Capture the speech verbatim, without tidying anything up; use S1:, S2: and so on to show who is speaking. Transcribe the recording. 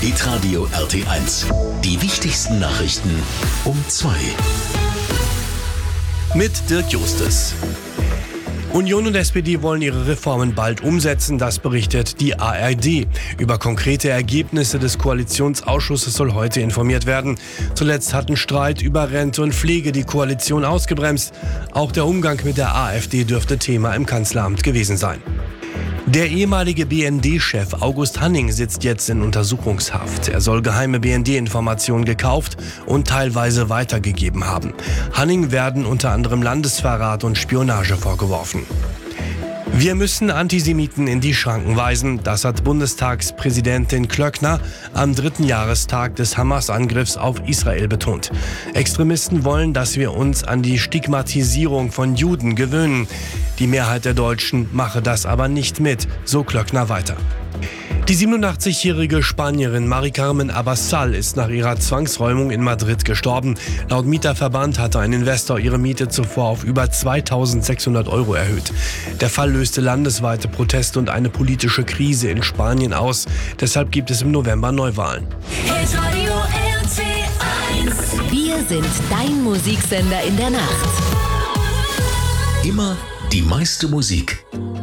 S1: Hitradio R T eins. Die wichtigsten Nachrichten um zwei.
S2: Mit Dirk Justus. Union und S P D wollen ihre Reformen bald umsetzen, das berichtet die A R D. Über konkrete Ergebnisse des Koalitionsausschusses soll heute informiert werden. Zuletzt hatten Streit über Rente und Pflege die Koalition ausgebremst. Auch der Umgang mit der AfD dürfte Thema im Kanzleramt gewesen sein. Der ehemalige B N D-Chef August Hanning sitzt jetzt in Untersuchungshaft. Er soll geheime B N D-Informationen gekauft und teilweise weitergegeben haben. Hanning werden unter anderem Landesverrat und Spionage vorgeworfen. Wir müssen Antisemiten in die Schranken weisen, das hat Bundestagspräsidentin Klöckner am dritten Jahrestag des Hamas-Angriffs auf Israel betont. Extremisten wollen, dass wir uns an die Stigmatisierung von Juden gewöhnen. Die Mehrheit der Deutschen mache das aber nicht mit, so Klöckner weiter. Die siebenundachtzigjährige Spanierin Mari Carmen Abassal ist nach ihrer Zwangsräumung in Madrid gestorben. Laut Mieterverband hatte ein Investor ihre Miete zuvor auf über zweitausendsechshundert Euro erhöht. Der Fall löste landesweite Proteste und eine politische Krise in Spanien aus. Deshalb gibt es im November Neuwahlen.
S3: Wir sind dein Musiksender in der Nacht.
S1: Immer die meiste Musik